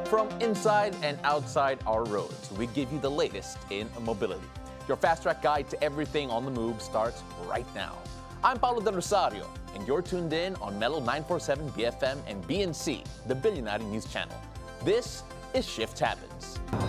From inside and outside our roads, we give you the latest in mobility. Your fast-track guide to everything on the move starts right now. I'm Paulo Del Rosario, and you're tuned in on Mellow 947 BFM and BNC, the Billionaire News Channel. This is Shift Happens.